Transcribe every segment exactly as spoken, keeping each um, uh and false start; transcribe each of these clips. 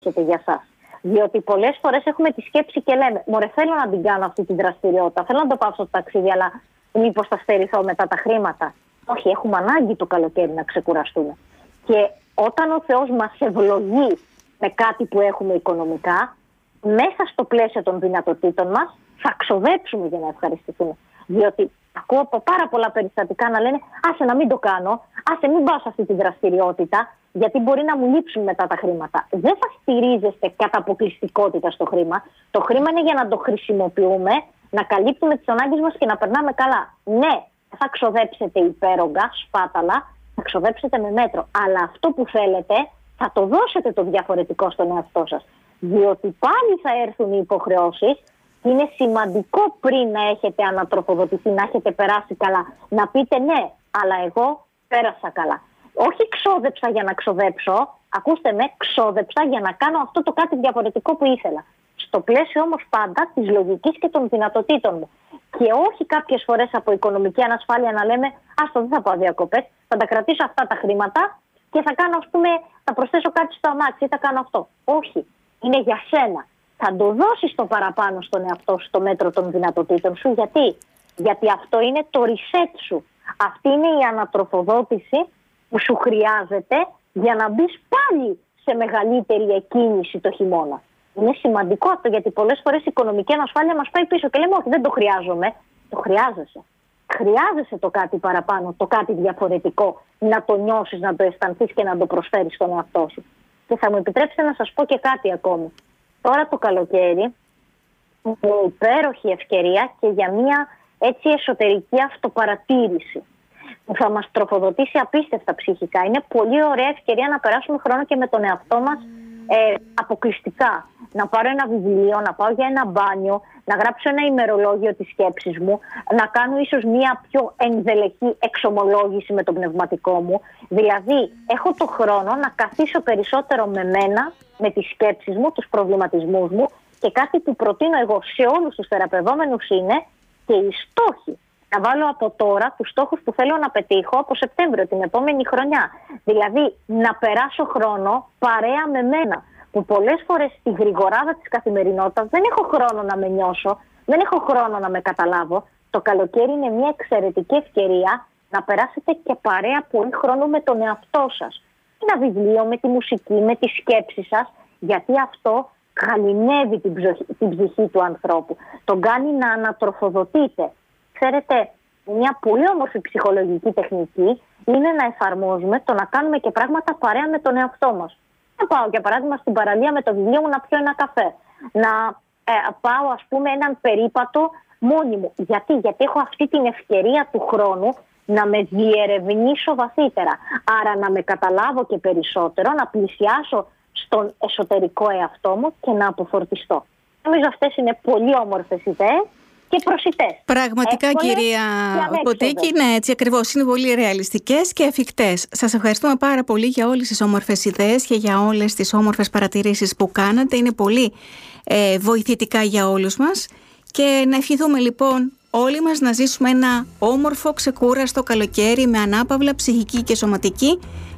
για σας. Διότι πολλές φορές έχουμε τη σκέψη και λέμε: μωρέ, θέλω να την κάνω αυτή τη δραστηριότητα, θέλω να το πάω στο ταξίδι, αλλά μήπως θα στερηθώ μετά τα χρήματα. Όχι, έχουμε ανάγκη το καλοκαίρι να ξεκουραστούμε. Και όταν ο Θεός μας ευλογεί με κάτι που έχουμε οικονομικά, μέσα στο πλαίσιο των δυνατοτήτων μας θα ξοδέψουμε για να ευχαριστηθούμε. Διότι ακούω από πάρα πολλά περιστατικά να λένε: άσε να μην το κάνω, άσε μην πάω σε αυτή τη δραστηριότητα, γιατί μπορεί να μου λείψουν μετά τα χρήματα. Δεν θα στηρίζεστε κατά αποκλειστικότητα στο χρήμα. Το χρήμα είναι για να το χρησιμοποιούμε, να καλύπτουμε τις ανάγκες μας και να περνάμε καλά. Ναι, θα ξοδέψετε υπέρογκα, σπάταλα, θα ξοδέψετε με μέτρο. Αλλά αυτό που θέλετε θα το δώσετε το διαφορετικό στον εαυτό σας. Διότι πάλι θα έρθουν οι υποχρεώσεις. Είναι σημαντικό πριν να έχετε ανατροφοδοτηθεί, να έχετε περάσει καλά, να πείτε ναι, αλλά εγώ πέρασα καλά. Όχι ξόδεψα για να ξοδέψω, ακούστε με, ξόδεψα για να κάνω αυτό το κάτι διαφορετικό που ήθελα. Στο πλαίσιο όμως πάντα της λογικής και των δυνατοτήτων μου. Και όχι κάποιες φορές από οικονομική ανασφάλεια να λέμε: άστο, δεν θα πάω διακοπές, θα τα κρατήσω αυτά τα χρήματα και θα κάνω, ας πούμε, θα προσθέσω κάτι στο αμάξι ή θα κάνω αυτό. Όχι, είναι για σένα. Θα το δώσεις το παραπάνω στον εαυτό σου, στο μέτρο των δυνατοτήτων σου. Γιατί? Γιατί αυτό είναι το reset σου. Αυτή είναι η ανατροφοδότηση που σου χρειάζεται για να μπεις πάλι σε μεγαλύτερη εκκίνηση το χειμώνα. Είναι σημαντικό αυτό, γιατί πολλές φορές η οικονομική ανασφάλεια μας πάει πίσω και λέμε: όχι, δεν το χρειάζομαι. Το χρειάζεσαι. Χρειάζεσαι το κάτι παραπάνω, το κάτι διαφορετικό, να το νιώσεις, να το αισθανθείς και να το προσφέρεις στον εαυτό σου. Και θα μου επιτρέψετε να σας πω και κάτι ακόμη. Τώρα το καλοκαίρι είναι υπέροχη ευκαιρία και για μια έτσι εσωτερική αυτοπαρατήρηση που θα μας τροφοδοτήσει απίστευτα ψυχικά. Είναι πολύ ωραία ευκαιρία να περάσουμε χρόνο και με τον εαυτό μας ε, αποκλειστικά. Να πάρω ένα βιβλίο, να πάω για ένα μπάνιο, να γράψω ένα ημερολόγιο της σκέψης μου, να κάνω ίσως μια πιο ενδελεχή εξομολόγηση με το πνευματικό μου. Δηλαδή, έχω το χρόνο να καθίσω περισσότερο με μένα, με τις σκέψεις μου, τους προβληματισμούς μου, και κάτι που προτείνω εγώ σε όλους τους θεραπευόμενους είναι και οι στόχοι. Να βάλω από τώρα τους στόχους που θέλω να πετύχω από Σεπτέμβριο, την επόμενη χρονιά. Δηλαδή, να περάσω χρόνο παρέα με μένα. Που πολλές φορές στη γρηγοράδα της καθημερινότητας δεν έχω χρόνο να με νιώσω, δεν έχω χρόνο να με καταλάβω. Το καλοκαίρι είναι μια εξαιρετική ευκαιρία να περάσετε και παρέα πολύ χρόνο με τον εαυτό σας. Ένα βιβλίο, με τη μουσική, με τη σκέψη σας, γιατί αυτό γαληνεύει την, ψυχή, την ψυχή του ανθρώπου. Τον κάνει να ανατροφοδοτείται. Ξέρετε, μια πολύ όμορφη ψυχολογική τεχνική είναι να εφαρμόζουμε το να κάνουμε και πράγματα παρέα με τον εαυτό μας. Να πάω, για παράδειγμα, στην παραλία με το βιβλίο μου να πιω ένα καφέ. Να ε, πάω, ας πούμε, έναν περίπατο μόνη μου. Γιατί? Γιατί έχω αυτή την ευκαιρία του χρόνου να με διερευνήσω βαθύτερα. Άρα να με καταλάβω και περισσότερο, να πλησιάσω στον εσωτερικό εαυτό μου και να αποφορτιστώ. Νομίζω αυτές είναι πολύ όμορφες ιδέες και προσιτές. Πραγματικά, εύκολες, κυρία Ποτίκη, ναι, έτσι ακριβώς. Είναι πολύ ρεαλιστικές και εφικτές. Σας ευχαριστούμε πάρα πολύ για όλες τις όμορφες ιδέες και για όλες τις όμορφες παρατηρήσεις που κάνατε. Είναι πολύ ε, βοηθητικά για όλους μας. Και να ευχηθούμε λοιπόν όλοι μας να ζήσουμε ένα όμορφο, ξεκούραστο καλοκαίρι με ανάπαυλα ψυχική και σωματική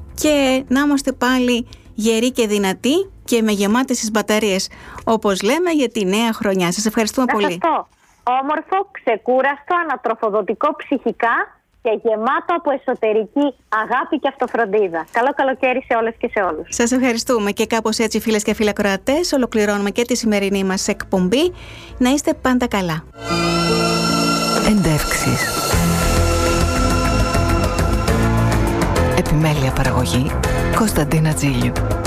και να είμαστε πάλι γεροί και δυνατοί και με γεμάτες τις μπαταρίες, όπως λέμε, για τη νέα χρονιά. Σας ευχαριστούμε να πολύ. Σας πω. Όμορφο, ξεκούραστο, ανατροφοδοτικό ψυχικά και γεμάτο από εσωτερική αγάπη και αυτοφροντίδα. Καλό καλοκαίρι σε όλες και σε όλους. Σας ευχαριστούμε και κάπως έτσι, φίλες και φίλοι ακροατές, ολοκληρώνουμε και τη σημερινή μας εκπομπή. Να είστε πάντα καλά. Εντεύξεις. Επιμέλεια παραγωγή Κωνσταντίνα Τζίλιου.